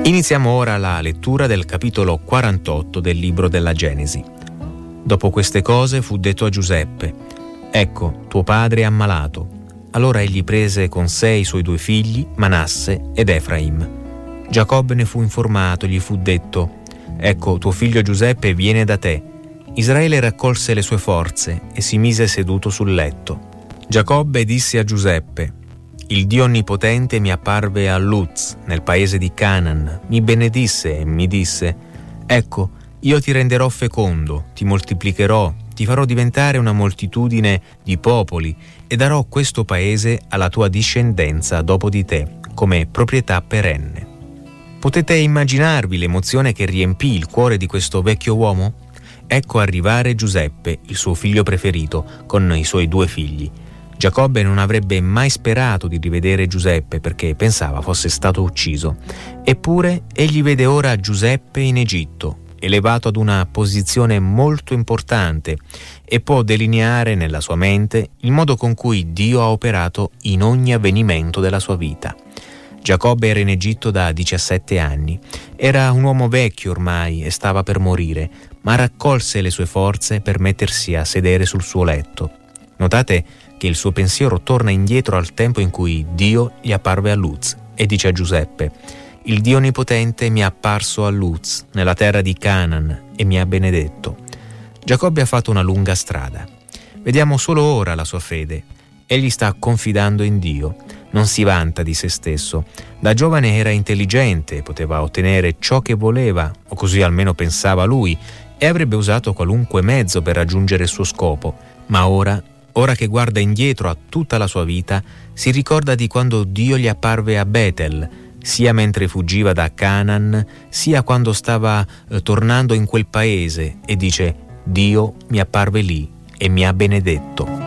Iniziamo ora la lettura del capitolo 48 del libro della Genesi. Dopo queste cose fu detto a Giuseppe: «Ecco, tuo padre è ammalato». Allora egli prese con sé i suoi 2 figli, Manasse ed Efraim. Giacobbe ne fu informato, gli fu detto: «Ecco, tuo figlio Giuseppe viene da te». Israele raccolse le sue forze e si mise seduto sul letto. Giacobbe disse a Giuseppe: «Il Dio Onnipotente mi apparve a Luz, nel paese di Canaan, mi benedisse e mi disse: ecco, io ti renderò fecondo, ti moltiplicherò, ti farò diventare una moltitudine di popoli e darò questo paese alla tua discendenza dopo di te, come proprietà perenne». Potete immaginarvi l'emozione che riempì il cuore di questo vecchio uomo? Ecco arrivare Giuseppe, il suo figlio preferito, con i suoi 2 figli. Giacobbe non avrebbe mai sperato di rivedere Giuseppe perché pensava fosse stato ucciso. Eppure egli vede ora Giuseppe in Egitto, elevato ad una posizione molto importante, e può delineare nella sua mente il modo con cui Dio ha operato in ogni avvenimento della sua vita. Giacobbe era in Egitto da 17 anni. Era un uomo vecchio ormai e stava per morire, ma raccolse le sue forze per mettersi a sedere sul suo letto. Notate che il suo pensiero torna indietro al tempo in cui Dio gli apparve a Luz e dice a Giuseppe: «Il Dio Onnipotente mi è apparso a Luz, nella terra di Canaan, e mi ha benedetto». Giacobbe ha fatto una lunga strada. Vediamo solo ora la sua fede. Egli sta confidando in Dio. Non si vanta di se stesso. Da giovane era intelligente, poteva ottenere ciò che voleva, o così almeno pensava lui, e avrebbe usato qualunque mezzo per raggiungere il suo scopo. Ma ora che guarda indietro a tutta la sua vita, si ricorda di quando Dio gli apparve a Betel, sia mentre fuggiva da Canaan, sia quando stava tornando in quel paese, e dice: «Dio mi apparve lì e mi ha benedetto».